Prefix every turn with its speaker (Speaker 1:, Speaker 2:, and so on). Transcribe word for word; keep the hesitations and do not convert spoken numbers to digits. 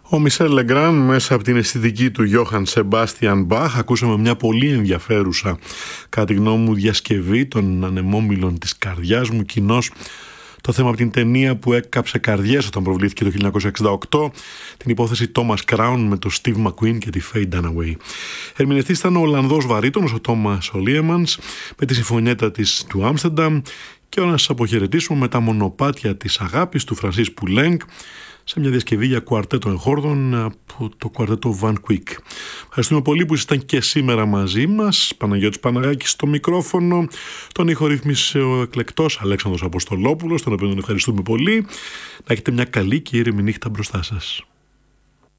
Speaker 1: Ο Μισελ Λεγκράν μέσα από την αισθητική του Γιώχαν Σεμπάστιαν Μπαχ ακούσαμε μια πολύ ενδιαφέρουσα, κατά τη γνώμη μου, διασκευή των ανεμόμυλων της καρδιάς μου, κοινώς το θέμα από την ταινία που έκαψε καρδιές όταν προβλήθηκε το χίλια εννιακόσια εξήντα οκτώ, την υπόθεση Thomas Crown με τον Steve McQueen και τη Faye Dunaway. Ερμηνευτής ήταν ο Ολλανδός βαρύτονος, ο Τόμας Ολίεμανς, με τη συμφωνιέτα της του Άμστερνταμ, και να σας αποχαιρετήσουμε με τα μονοπάτια της αγάπης του Φρανσίς Πουλέγκ σε μια διασκευή για κουαρτέτο εγχόρδων από το κουαρτέτο Van Quick. Ευχαριστούμε πολύ που ήσασταν και σήμερα μαζί μας. Παναγιώτης Παναγάκης στο μικρόφωνο, τον ήχο ρύθμισε ο εκλεκτός Αλέξανδρος Αποστολόπουλος, τον οποίο τον ευχαριστούμε πολύ. Να έχετε μια καλή και ήρεμη νύχτα μπροστά σας.